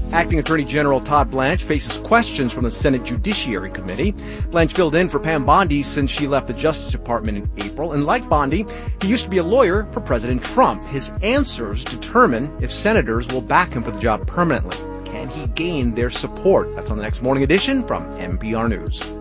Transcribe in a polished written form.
Acting Attorney General Todd Blanche faces questions from the Senate Judiciary Committee. Blanche filled in for Pam Bondi since she left the Justice Department in April. And like Bondi, he used to be a lawyer for President Trump. His answers determine if senators will back him for the job permanently. Can he gain their support? That's on the next Morning Edition from NPR News.